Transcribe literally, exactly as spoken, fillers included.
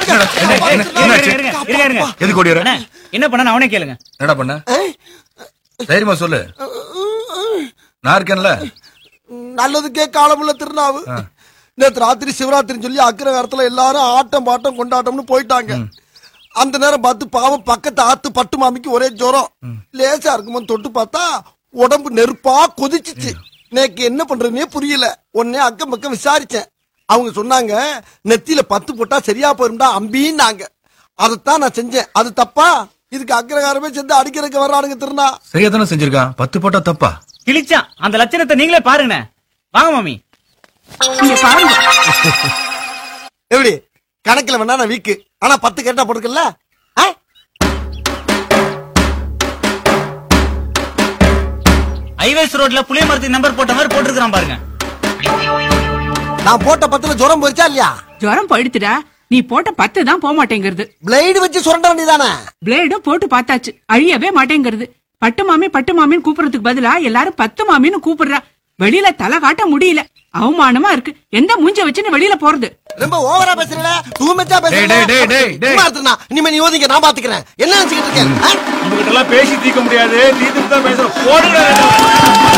எதுக்கு ஓடி வர? என்ன பண்ண அவனே கேளுங்க. என்னடா பண்ண? தைரியமா சொல்லு. நான் இருக்கேன்ல. நல்லதுக்கே காலமுள்ள திருநாவு. நேற்று ராத்திரி சிவராத்திரின்னு சொல்லி அக்கிரகாரத்துல எல்லாரும் ஆட்டம் பாட்டம் கொண்டாட்டம்னு போயிட்டாங்க. அந்த நேரம் பார்த்து பாவம் பக்கத்து ஆத்து பட்டு மாமிக்கு ஒரே ஜுரம். லேசா இருக்குமோ தொட்டு பார்த்தா உடம்பு நெருப்பா கொதிச்சிச்சு. நேக்கு என்ன பண்றதுன்னே புரியல. உடனே அக்கம் பக்கம் விசாரிச்சேன். அவங்க சொன்னாங்க நெத்தியில பத்து போட்டா சரியா போயிருந்தா அம்பின்னாங்க. அதைத்தான் நான் செஞ்சேன். அது தப்பா? இதுக்கு அக்கிரகாரமே சேர்ந்து அடிக்கிறதுக்கு வர்றானுங்க திருநா. சரியா தானே செஞ்சிருக்கான். பத்து போட்டா தப்பா? கிழிச்சா அந்த லட்சணத்தை நீங்களே பாருங்க. வாங்க மாமி. எப்படி கணக்குல வேணா நான் வீக்கு, ஆனா பத்து கேட்டா போட்டுக்கல. ஹைவேஸ் ரோட்ல புளிய மரத்துக்கு நம்பர் போட்ட மாதிரி போட்டுருக்கான் பாருங்க. நான் போட்ட பத்துல ஜுரம் போயிருச்சா இல்லையா? ஜுரம் போயிடுத்துடா. நீ போட்ட பத்து தான் போக மாட்டேங்கிறது. பிளேடு வச்சு சுரண்ட வேண்டியதானே? பிளேடும் போட்டு பார்த்தாச்சு, அழியவே மாட்டேங்கிறது. பட்டு மாமி பட்டு மாமின்னு கூப்பிடுறதுக்கு பதிலா எல்லாரும் பத்து மாமின்னு கூப்பிடுறா. வெளியில தலை காட்ட முடியல. அவமானமா இருக்கு. எந்த மூஞ்ச வச்சுன்னு வெளியில போறது? ரொம்ப ஓவரா பேசுறல. தூமச்சா பேசுறா. இனிமே நீ ஓதிங்க, நான் பாத்துக்கிறேன். என்ன நினைச்சுக்கிட்டு இருக்கேன்? உங்ககிட்ட எல்லாம் பேசி தீர்க்க முடியாது. தீர்த்து தான் பேசுறோம்.